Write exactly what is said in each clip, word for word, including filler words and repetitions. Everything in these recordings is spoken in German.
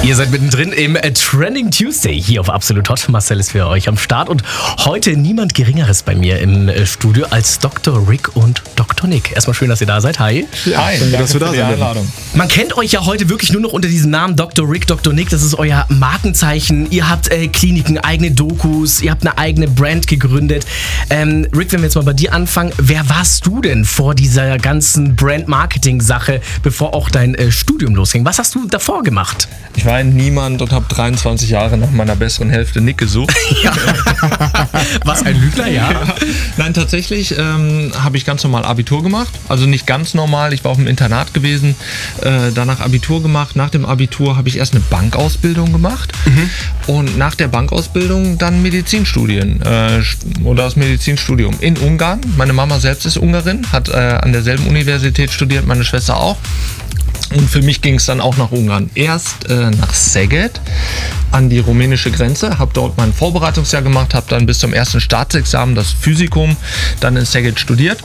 Ihr seid mittendrin im äh, Trending Tuesday hier auf Absolut Hot. Marcel ist für euch am Start und heute niemand Geringeres bei mir im äh, Studio als Doktor Rick und Doktor Nick. Erstmal schön, dass ihr da seid. Hi. Ja, Hi, danke dass wir da sind. Man kennt euch ja heute wirklich nur noch unter diesem Namen Doktor Rick, Doktor Nick. Das ist euer Markenzeichen. Ihr habt äh, Kliniken, eigene Dokus, ihr habt eine eigene Brand gegründet. Ähm, Rick, wenn wir jetzt mal bei dir anfangen, wer warst du denn vor dieser ganzen Brand-Marketing-Sache, bevor auch dein äh, Studium losging? Was hast du davor gemacht? Ich war niemand und habe dreiundzwanzig Jahre nach meiner besseren Hälfte Nick gesucht. Ja. Was, ein Lügner, ja? ja. Nein, tatsächlich ähm, habe ich ganz normal Abitur gemacht. Also nicht ganz normal, ich war auf dem Internat gewesen, äh, danach Abitur gemacht. Nach dem Abitur habe ich erst eine Bankausbildung gemacht mhm. und nach der Bankausbildung dann Medizinstudien äh, oder das Medizinstudium in Ungarn. Meine Mama selbst ist Ungarin, hat äh, an derselben Universität studiert, meine Schwester auch. Und für mich ging es dann auch nach Ungarn. Erst äh, nach Szeged an die rumänische Grenze, habe dort mein Vorbereitungsjahr gemacht, habe dann bis zum ersten Staatsexamen das Physikum dann in Szeged studiert.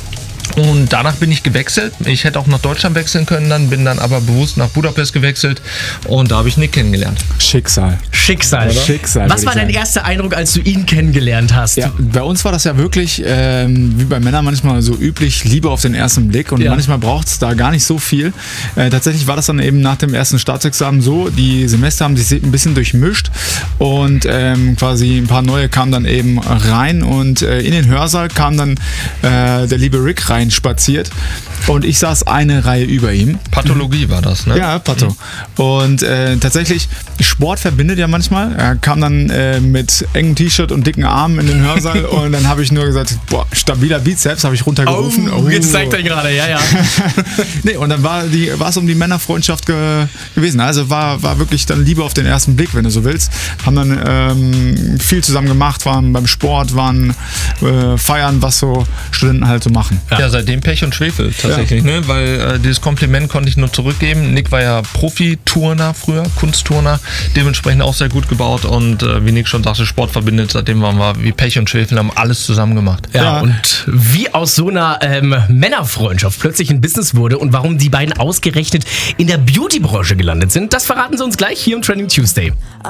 Und danach bin ich gewechselt. Ich hätte auch nach Deutschland wechseln können, dann bin dann aber bewusst nach Budapest gewechselt und da habe ich Nick kennengelernt. Schicksal. Schicksal. Oder? Schicksal. Was war dein erster Eindruck, als du ihn kennengelernt hast? Ja, bei uns war das ja wirklich, ähm, wie bei Männern manchmal so üblich, Liebe auf den ersten Blick und ja. manchmal braucht es da gar nicht so viel. Äh, tatsächlich war das dann eben nach dem ersten Staatsexamen so, die Semester haben sich ein bisschen durchmischt und ähm, quasi ein paar neue kamen dann eben rein und äh, in den Hörsaal kam dann äh, der liebe Rick rein spaziert und ich saß eine Reihe über ihm. Pathologie war das, ne? Ja, Patho. Mhm. Und äh, tatsächlich, Sport verbindet ja manchmal. Er kam dann äh, mit engem T-Shirt und dicken Armen in den Hörsaal und dann habe ich nur gesagt, boah, stabiler Bizeps, habe ich runtergerufen. Oh, jetzt zeigt er gerade, ja, ja. Nee, und dann war die, war es um die Männerfreundschaft ge gewesen. Also war, war wirklich dann Liebe auf den ersten Blick, wenn du so willst. Haben dann ähm, viel zusammen gemacht, waren beim Sport, waren äh, feiern, was so Studenten halt so machen. Ja, ja, seitdem Pech und Schwefel tatsächlich, ja. ne? Weil äh, dieses Kompliment konnte ich nur zurückgeben. Nick war ja Profiturner früher, Kunstturner, dementsprechend auch sehr gut gebaut und äh, wie Nick schon sagte, Sport verbindet. Seitdem waren wir wie Pech und Schwefel, haben alles zusammen gemacht. Ja, ja. Und wie aus so einer ähm, Männerfreundschaft plötzlich ein Business wurde und warum die beiden ausgerechnet in der Beauty-Branche gelandet sind, das verraten sie uns gleich hier im Trending Tuesday.